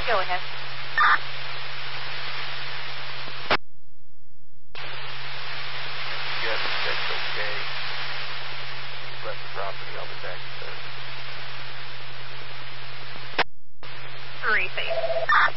Go ahead. Yes, that's okay. He's left the property. I'll be back in 30. 3 feet.